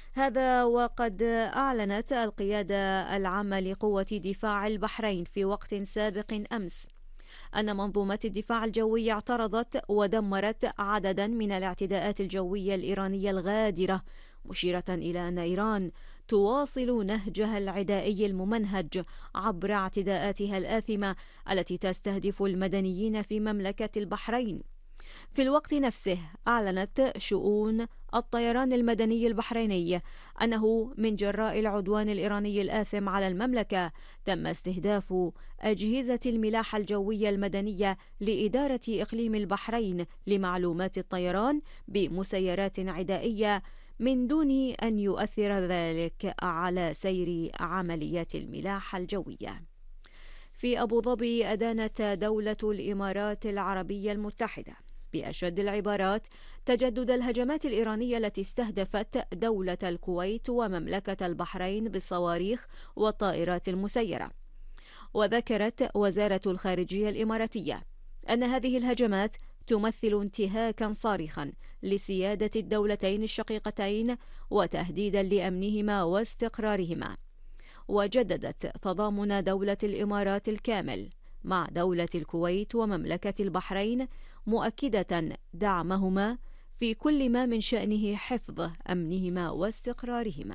هذا وقد أعلنت القيادة العامة لقوة دفاع البحرين في وقت سابق أمس أن منظومة الدفاع الجوي اعترضت ودمرت عددا من الاعتداءات الجوية الإيرانية الغادرة، مشيرة إلى أن إيران تواصل نهجها العدائي الممنهج عبر اعتداءاتها الآثمة التي تستهدف المدنيين في مملكة البحرين. في الوقت نفسه أعلنت شؤون الطيران المدني البحريني أنه من جراء العدوان الإيراني الآثم على المملكة تم استهداف أجهزة الملاحة الجوية المدنية لإدارة إقليم البحرين لمعلومات الطيران بمسيرات عدائية من دون أن يؤثر ذلك على سير عمليات الملاحة الجوية. في أبو ظبي أدانت دولة الإمارات العربية المتحدة بأشد العبارات تجدد الهجمات الإيرانية التي استهدفت دولة الكويت ومملكة البحرين بالصواريخ والطائرات المسيرة. وذكرت وزارة الخارجية الإماراتية أن هذه الهجمات تمثل انتهاكا صارخا لسيادة الدولتين الشقيقتين وتهديدا لأمنهما واستقرارهما، وجددت تضامن دولة الإمارات الكامل مع دولة الكويت ومملكة البحرين، مؤكدة دعمهما في كل ما من شأنه حفظ أمنهما واستقرارهما.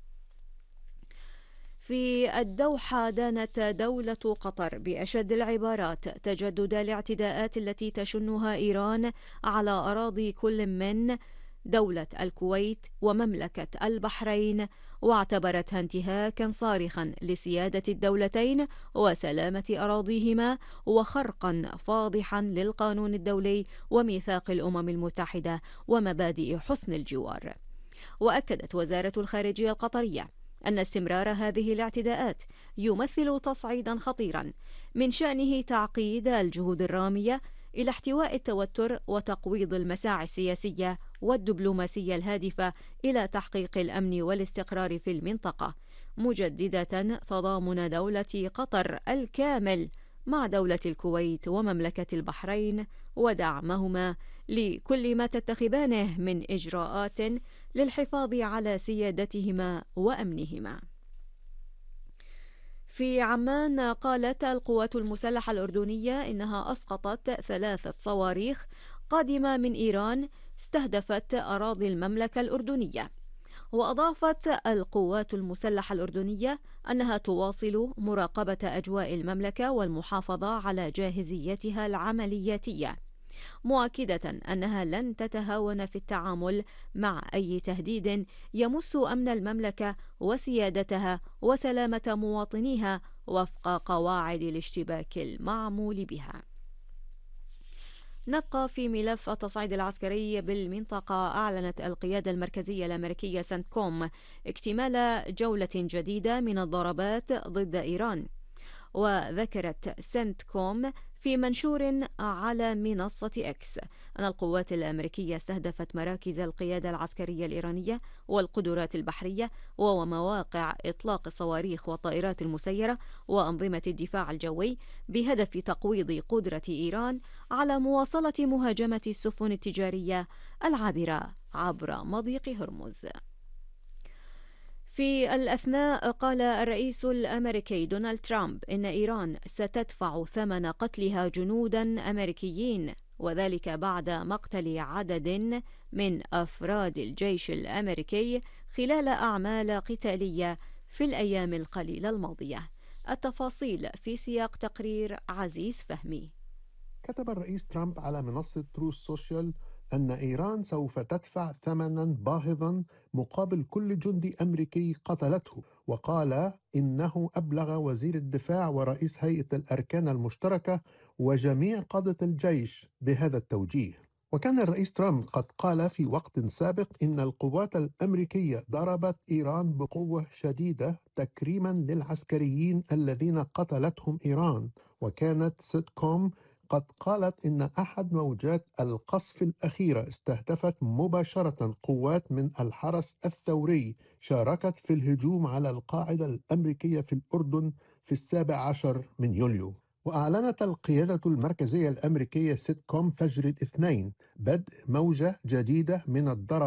في الدوحة دانت دولة قطر بأشد العبارات تجدد الاعتداءات التي تشنها إيران على أراضي كل من دولة الكويت ومملكة البحرين، واعتبرتها انتهاكا صارخا لسيادة الدولتين وسلامة أراضيهما وخرقا فاضحا للقانون الدولي وميثاق الأمم المتحدة ومبادئ حسن الجوار. وأكدت وزارة الخارجية القطرية أن استمرار هذه الاعتداءات يمثل تصعيدا خطيرا من شأنه تعقيد الجهود الرامية إلى احتواء التوتر وتقويض المساعي السياسية والدبلوماسية الهادفة إلى تحقيق الأمن والاستقرار في المنطقة، مجددة تضامن دولة قطر الكامل مع دولة الكويت ومملكة البحرين ودعمهما لكل ما تتخذانه من إجراءات للحفاظ على سيادتهما وأمنهما. في عمان قالت القوات المسلحة الأردنية إنها أسقطت 3 صواريخ قادمة من إيران استهدفت أراضي المملكة الأردنية. وأضافت القوات المسلحة الأردنية أنها تواصل مراقبة أجواء المملكة والمحافظة على جاهزيتها العملياتية، مؤكدة أنها لن تتهاون في التعامل مع أي تهديد يمس أمن المملكة وسيادتها وسلامة مواطنيها وفق قواعد الاشتباك المعمول بها. نبقى في ملف التصعيد العسكري بالمنطقة. أعلنت القيادة المركزية الأمريكية سنتكوم اكتمال جولة جديدة من الضربات ضد إيران. وذكرت سنتكوم في منشور على منصة إكس أن القوات الأمريكية استهدفت مراكز القيادة العسكرية الإيرانية والقدرات البحرية ومواقع إطلاق الصواريخ والطائرات المسيرة وأنظمة الدفاع الجوي بهدف تقويض قدرة إيران على مواصلة مهاجمة السفن التجارية العابرة عبر مضيق هرمز. في الأثناء قال الرئيس الأمريكي دونالد ترامب إن إيران ستدفع ثمن قتلها جنودا أمريكيين، وذلك بعد مقتل عدد من أفراد الجيش الأمريكي خلال أعمال قتالية في الأيام القليلة الماضية. التفاصيل في سياق تقرير عزيز فهمي. كتب الرئيس ترامب على منصة تروث سوشيال أن إيران سوف تدفع ثمنا باهظا مقابل كل جندي أمريكي قتلته، وقال إنه أبلغ وزير الدفاع ورئيس هيئة الأركان المشتركة وجميع قادة الجيش بهذا التوجيه. وكان الرئيس ترامب قد قال في وقت سابق إن القوات الأمريكية ضربت إيران بقوة شديدة تكريما للعسكريين الذين قتلتهم إيران. وكانت سيتكوم قد قالت إن أحد موجات القصف الأخيرة استهدفت مباشرة قوات من الحرس الثوري شاركت في الهجوم على القاعدة الأمريكية في الأردن في 17 من يوليو. وأعلنت القيادة المركزية الأمريكية سيتكوم فجر الاثنين بدء موجة جديدة من الضرب